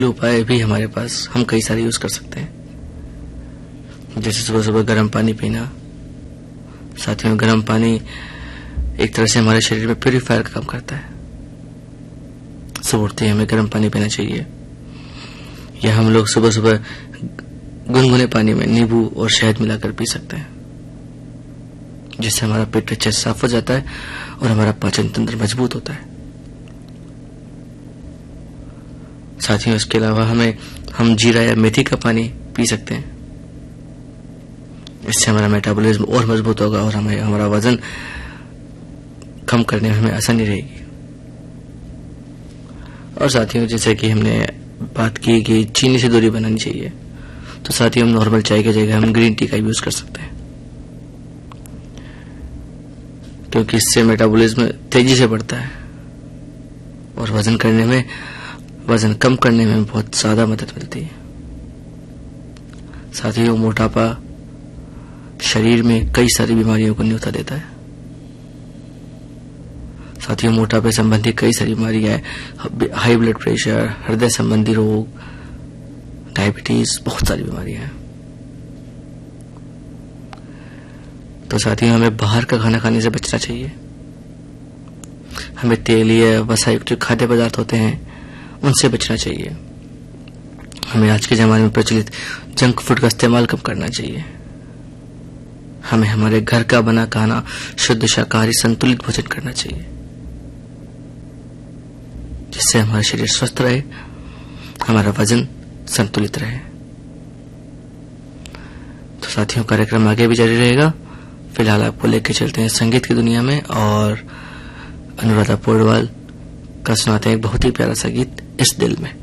उपाय भी हमारे पास हम कई सारे यूज कर सकते हैं, जैसे सुबह सुबह गर्म पानी पीना। साथ में गर्म पानी एक तरह से हमारे शरीर में प्यूरिफायर का काम करता है। सुबह उठते ही हमें गर्म पानी पीना चाहिए, या हम लोग सुबह सुबह गुनगुने पानी में नींबू और शहद मिलाकर पी सकते हैं, जिससे हमारा पेट अच्छे से साफ हो जाता है और हमारा पाचन तंत्र मजबूत होता है। साथ ही इसके अलावा हम जीरा या मेथी का पानी पी सकते हैं। इससे हमारा मेटाबॉलिज्म और मजबूत होगा और हमारा वजन कम करने में हमें आसानी रहेगी। और साथियों, जैसे कि हमने बात की कि चीनी से दूरी बनानी चाहिए, तो साथियों हम नॉर्मल चाय की जगह हम ग्रीन टी का यूज कर सकते हैं, क्योंकि इससे मेटाबॉलिज्म तेजी से बढ़ता है और वजन कम करने में बहुत ज्यादा मदद मिलती है। साथियों, मोटापा शरीर में कई सारी बीमारियों को न्योता देता है। साथियों, मोटापे संबंधी कई सारी बीमारियां हैं, हाई ब्लड प्रेशर, हृदय संबंधी रोग, डायबिटीज, बहुत सारी बीमारियां हैं। तो साथियों, हमें बाहर का खाना खाने से बचना चाहिए। हमें तेलीय वसायुक्त खाद्य पदार्थ होते हैं, उनसे बचना चाहिए। हमें आज के जमाने में प्रचलित जंक फूड का इस्तेमाल कम करना चाहिए। हमें हमारे घर का बना खाना, शुद्ध शाकाहारी संतुलित भोजन करना चाहिए, जिससे हमारा शरीर स्वस्थ रहे, हमारा वजन संतुलित रहे। तो साथियों, कार्यक्रम आगे भी जारी रहेगा। फिलहाल आपको लेके चलते हैं संगीत की दुनिया में, और अनुराधा पौडवाल का सुनाते हैं एक बहुत ही प्यारा सा गीत, इस दिल में।